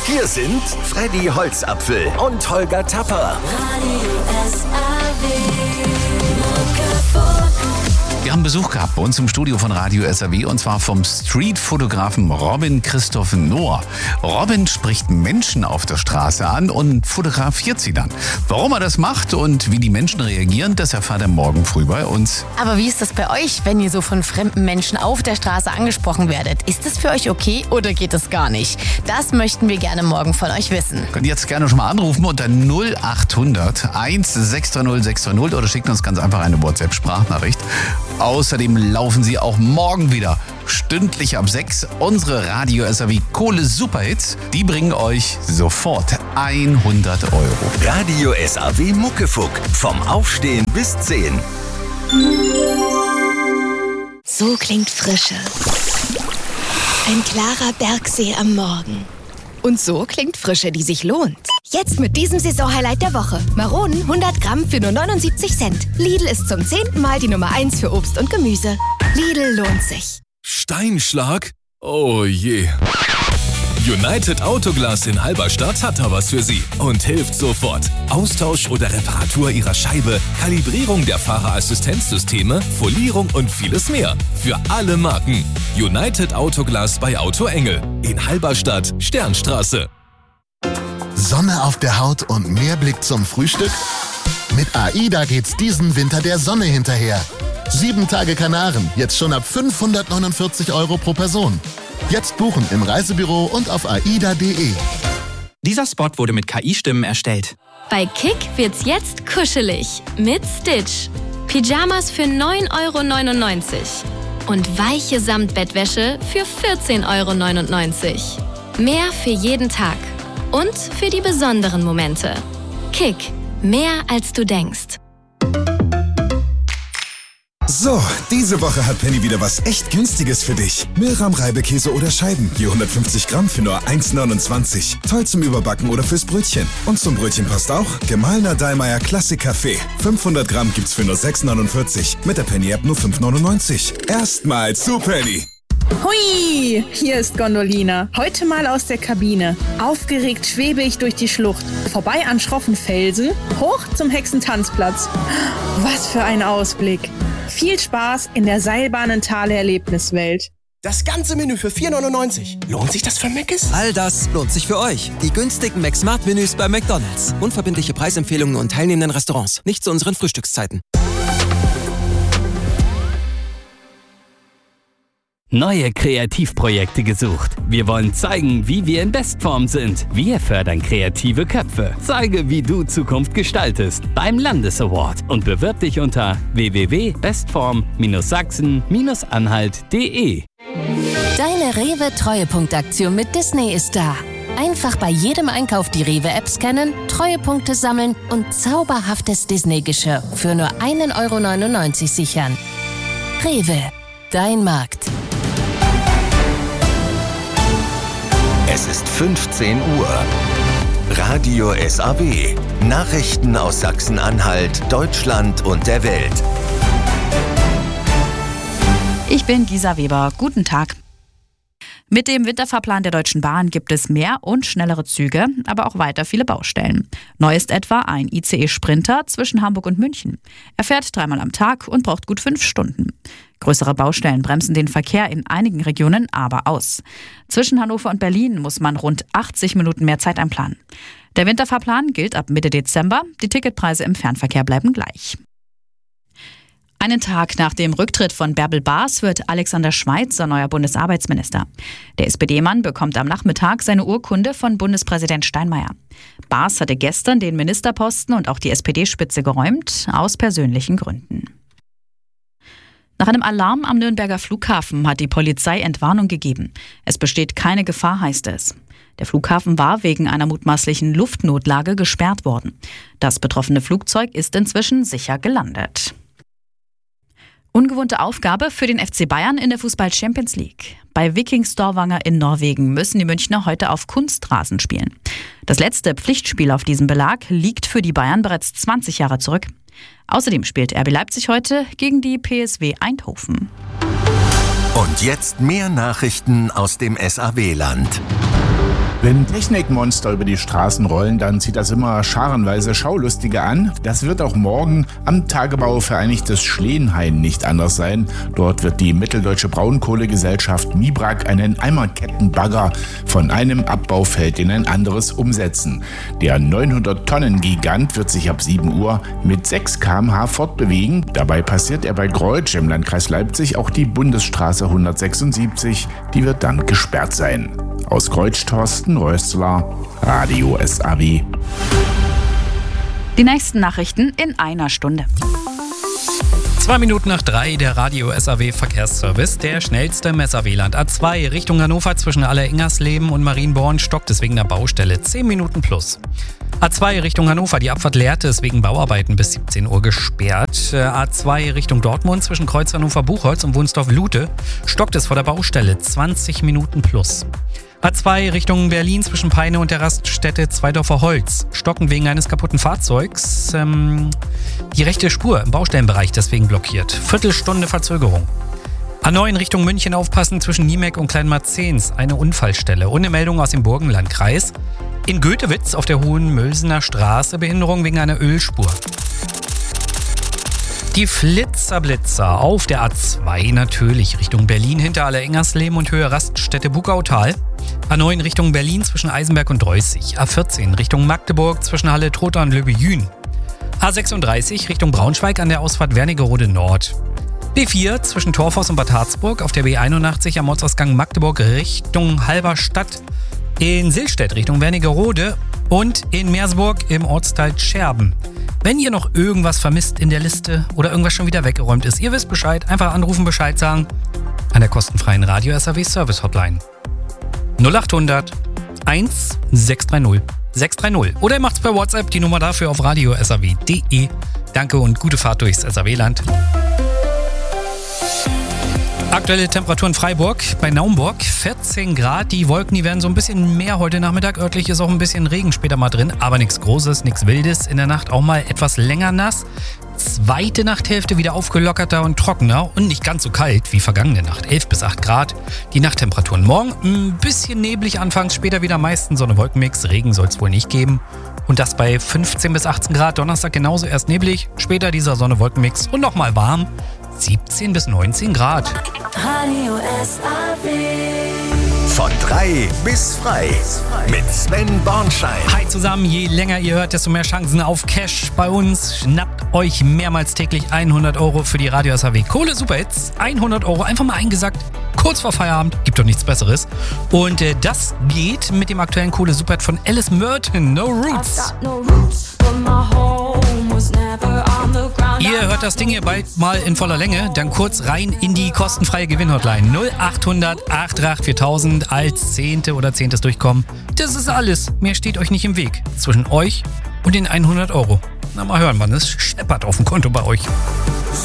Hier sind Freddy Holzapfel und Holger Tapper. Wir haben Besuch gehabt bei uns im Studio von Radio SAW und zwar vom Streetfotografen Robin Christoph Nohr. Robin spricht Menschen auf der Straße an und fotografiert sie dann. Warum er das macht und wie die Menschen reagieren, das erfahrt er morgen früh bei uns. Aber wie ist das bei euch, wenn ihr so von fremden Menschen auf der Straße angesprochen werdet? Ist das für euch okay oder geht das gar nicht? Das möchten wir gerne morgen von euch wissen. Könnt ihr jetzt gerne schon mal anrufen unter 0800 1630 630 oder schickt uns ganz einfach eine WhatsApp-Sprachnachricht. Außerdem laufen sie auch morgen wieder stündlich ab 6 unsere Radio SAW Kohle Superhits. Die bringen euch sofort 100 €. Radio SAW Muckefuck. Vom Aufstehen bis 10. So klingt Frische. Ein klarer Bergsee am Morgen. Und so klingt Frische, die sich lohnt. Jetzt mit diesem Saisonhighlight der Woche. Maronen 100 Gramm für nur 79 Cent. Lidl ist zum 10. Mal die Nummer 1 für Obst und Gemüse. Lidl lohnt sich. Steinschlag? Oh je. United Autoglas in Halberstadt hat da was für Sie und hilft sofort. Austausch oder Reparatur Ihrer Scheibe, Kalibrierung der Fahrerassistenzsysteme, Folierung und vieles mehr. Für alle Marken. United Autoglas bei Auto Engel in Halberstadt, Sternstraße. Sonne auf der Haut und mehr Blick zum Frühstück? Mit AIDA geht's diesen Winter der Sonne hinterher. 7 Tage Kanaren, jetzt schon ab 549 € pro Person. Jetzt buchen im Reisebüro und auf aida.de. Dieser Spot wurde mit KI-Stimmen erstellt. Bei Kick wird's jetzt kuschelig mit Stitch. Pyjamas für 9,99 € und weiche Samtbettwäsche für 14,99 €. Mehr für jeden Tag und für die besonderen Momente. Kick, mehr als du denkst. So, diese Woche hat Penny wieder was echt Günstiges für dich. Milram Reibekäse oder Scheiben, je 150 Gramm für nur 1,29. Toll zum Überbacken oder fürs Brötchen. Und zum Brötchen passt auch gemahlener Dallmayr Klassik Kaffee. 500 Gramm gibt's für nur 6,49. Mit der Penny-App nur 5,99. Erstmals zu Penny. Hui, hier ist Gondolina. Heute mal aus der Kabine. Aufgeregt schwebe ich durch die Schlucht. Vorbei an schroffen Felsen, hoch zum Hexentanzplatz. Was für ein Ausblick. Viel Spaß in der Seilbahnentale-Erlebniswelt. Das ganze Menü für 4,99 €. Lohnt sich das für Mc's? All das lohnt sich für euch. Die günstigen Mac-Smart-Menüs bei McDonald's. Unverbindliche Preisempfehlungen und teilnehmenden Restaurants. Nicht zu unseren Frühstückszeiten. Neue Kreativprojekte gesucht. Wir wollen zeigen, wie wir in Bestform sind. Wir fördern kreative Köpfe. Zeige, wie du Zukunft gestaltest beim Landesaward und bewirb dich unter www.bestform-sachsen-anhalt.de. Deine Rewe-Treuepunktaktion mit Disney ist da. Einfach bei jedem Einkauf die Rewe-App scannen, Treuepunkte sammeln und zauberhaftes Disney-Geschirr für nur 1,99 € sichern. Rewe, dein Markt. Es ist 15 Uhr. Radio SAW. Nachrichten aus Sachsen-Anhalt, Deutschland und der Welt. Ich bin Gisa Weber. Guten Tag. Mit dem Winterfahrplan der Deutschen Bahn gibt es mehr und schnellere Züge, aber auch weiter viele Baustellen. Neu ist etwa ein ICE Sprinter zwischen Hamburg und München. Er fährt 3-mal am Tag und braucht gut 5 Stunden. Größere Baustellen bremsen den Verkehr in einigen Regionen aber aus. Zwischen Hannover und Berlin muss man rund 80 Minuten mehr Zeit einplanen. Der Winterfahrplan gilt ab Mitte Dezember. Die Ticketpreise im Fernverkehr bleiben gleich. Einen Tag nach dem Rücktritt von Bärbel Baas wird Alexander Schweitzer neuer Bundesarbeitsminister. Der SPD-Mann bekommt am Nachmittag seine Urkunde von Bundespräsident Steinmeier. Baas hatte gestern den Ministerposten und auch die SPD-Spitze geräumt, aus persönlichen Gründen. Nach einem Alarm am Nürnberger Flughafen hat die Polizei Entwarnung gegeben. Es besteht keine Gefahr, heißt es. Der Flughafen war wegen einer mutmaßlichen Luftnotlage gesperrt worden. Das betroffene Flugzeug ist inzwischen sicher gelandet. Ungewohnte Aufgabe für den FC Bayern in der Fußball-Champions League. Bei Viking Stavanger in Norwegen müssen die Münchner heute auf Kunstrasen spielen. Das letzte Pflichtspiel auf diesem Belag liegt für die Bayern bereits 20 Jahre zurück. Außerdem spielt RB Leipzig heute gegen die PSW Eindhoven. Und jetzt mehr Nachrichten aus dem SAW-Land. Wenn Technikmonster über die Straßen rollen, dann zieht das immer scharenweise Schaulustige an. Das wird auch morgen am Tagebau Vereinigtes Schleenhain nicht anders sein. Dort wird die Mitteldeutsche Braunkohlegesellschaft MIBRAG einen Eimerkettenbagger von einem Abbaufeld in ein anderes umsetzen. Der 900-Tonnen-Gigant wird sich ab 7 Uhr mit 6 km/h fortbewegen. Dabei passiert er bei Greutsch im Landkreis Leipzig auch die Bundesstraße 176. Die wird dann gesperrt sein. Aus Greutsch, Thorsten Rösler, Radio SAW. Die nächsten Nachrichten in einer Stunde. 2 Minuten nach 3, der Radio SAW Verkehrsservice. Der schnellste im SAW-Land. A2 Richtung Hannover zwischen Aller-Ingersleben und Marienborn stockt es wegen der Baustelle. 10 Minuten plus. A2 Richtung Hannover, die Abfahrt Lehrte ist wegen Bauarbeiten bis 17 Uhr gesperrt. A2 Richtung Dortmund zwischen Kreuz Hannover-Buchholz und Wunsdorf-Lute stockt es vor der Baustelle. 20 Minuten plus. A2 Richtung Berlin zwischen Peine und der Raststätte Zweidorfer Holz. Stocken wegen eines kaputten Fahrzeugs. Die rechte Spur im Baustellenbereich deswegen blockiert. Viertelstunde Verzögerung. A9 Richtung München aufpassen zwischen Niemek und Kleinmarzens. Eine Unfallstelle. Und eine Meldung aus dem Burgenlandkreis. In Götewitz auf der Hohen Mölsener Straße Behinderung wegen einer Ölspur. Die Flitzerblitzer auf der A2 natürlich Richtung Berlin hinter Aller-Ingersleben und Höhe Raststätte Bugautal. A9 Richtung Berlin zwischen Eisenberg und Dreußig. A14 Richtung Magdeburg zwischen Halle Trotha und Löbejün. A36 Richtung Braunschweig an der Ausfahrt Wernigerode Nord. B4 zwischen Torfoss und Bad Harzburg auf der B81 am Ortsausgang Magdeburg Richtung Halberstadt. In Silstedt Richtung Wernigerode und in Meersburg im Ortsteil Scherben. Wenn ihr noch irgendwas vermisst in der Liste oder irgendwas schon wieder weggeräumt ist, ihr wisst Bescheid, einfach anrufen, Bescheid sagen an der kostenfreien Radio SAW Service Hotline. 0800 1630 630. Oder ihr macht's per WhatsApp, die Nummer dafür auf radiosaw.de. Danke und gute Fahrt durchs SAW-Land. Aktuelle Temperatur in Freiburg, bei Naumburg 14 Grad. Die Wolken, die werden so ein bisschen mehr heute Nachmittag. Örtlich ist auch ein bisschen Regen später mal drin, aber nichts Großes, nichts Wildes. In der Nacht auch mal etwas länger nass. Zweite Nachthälfte wieder aufgelockerter und trockener und nicht ganz so kalt wie vergangene Nacht. 11 bis 8 Grad. Die Nachttemperaturen morgen ein bisschen neblig anfangs, später wieder meistens Sonne-Wolkenmix. Regen soll es wohl nicht geben. Und das bei 15 bis 18 Grad. Donnerstag genauso erst neblig, später dieser Sonne-Wolkenmix und nochmal warm. 17 bis 19 Grad. Radio SAW. Von 3 bis frei. Mit Sven Bornschein. Hi zusammen, je länger ihr hört, desto mehr Chancen auf Cash bei uns. Schnappt euch mehrmals täglich 100 € für die Radio SAW Kohle Superhits. 100 €, einfach mal eingesackt, kurz vor Feierabend, gibt doch nichts Besseres. Und das geht mit dem aktuellen Kohle Superhit von Alice Merton, No Roots. Ihr hört das Ding hier bald mal in voller Länge, dann kurz rein in die kostenfreie Gewinnhotline 0800 88 4000 als Zehnte oder Zehntes durchkommen. Das ist alles, mehr steht euch nicht im Weg zwischen euch und den 100 €. Na mal hören, wann es scheppert auf dem Konto bei euch.